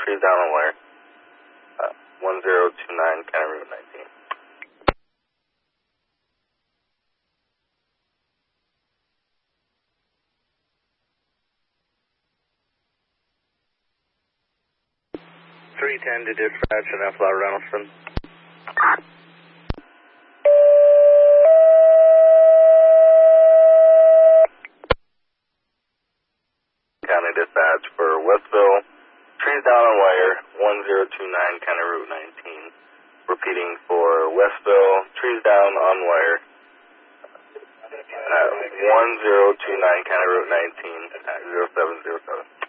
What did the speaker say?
trees down on wire. 1029 County Route 19. .310 to dispatch and F. Reynoldston. County dispatch for Westville, trees down on wire, 1029 County Route 19. Repeating for Westville, trees down on wire, 1029 County Route 19 at 0707.